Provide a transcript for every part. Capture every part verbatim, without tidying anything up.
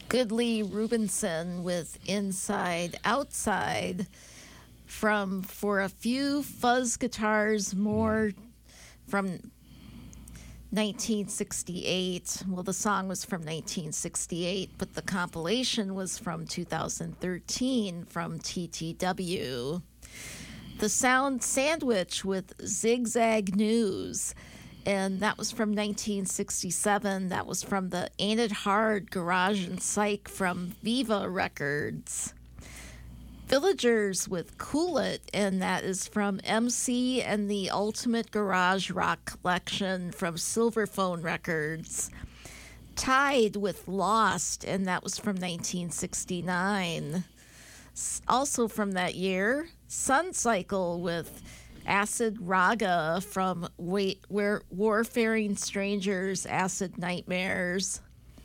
Goodley Rubinson with Inside Outside from For a Few Fuzz Guitars More from nineteen sixty-eight. Well, the song was from nineteen sixty-eight, but the compilation was from two thousand thirteen from T T W. The Sound Sandwich with Zigzag News, and that was from nineteen sixty-seven. That was from the Ain't It Hard Garage and Psych from Viva Records. Villagers with Cool It, and that is from M C and the Ultimate Garage Rock Collection from Silverphone Records. Tide with Lost, and that was from nineteen sixty-nine. Also from that year, Sun Cycle with Acid Raga from Wait, Where Warfaring Strangers, Acid Nightmares.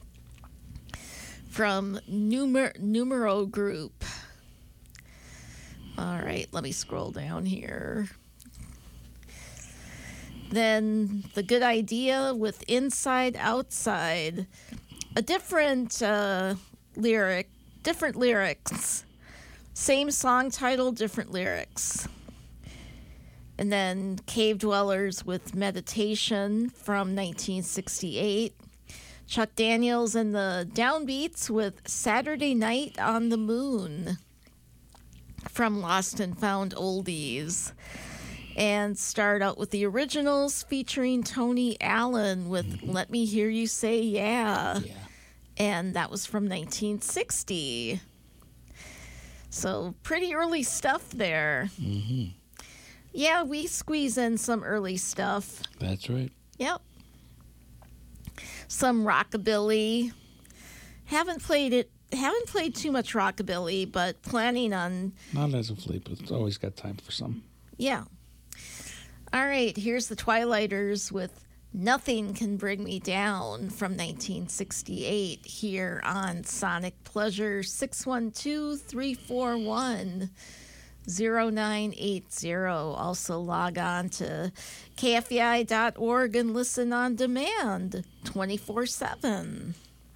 From Numer- Numero Group. All right, let me scroll down here. Then The Good Idea with Inside Outside. A different uh, lyric, different lyrics. Same song title, different lyrics. And then Cave Dwellers with Meditation from nineteen sixty-eight. Chuck Daniels and the Downbeats with Saturday Night on the Moon from Lost and Found Oldies. And start out with the originals featuring Tony Allen with mm-hmm. Let Me Hear You Say Yeah. yeah. And that was from nineteen sixty. So pretty early stuff there. Mm-hmm. Yeah, we squeeze in some early stuff. That's right. Yep. Some rockabilly. Haven't played it. Haven't played too much rockabilly, but planning on. Not as of late, but it's always got time for some. Yeah. All right, here's the Twilighters with Nothing Can Bring Me Down from nineteen sixty-eight here on Sonic Pleasure. Six one two, three four one, zero nine eight zero. Also log on to K F E I dot org and listen on demand twenty-four seven.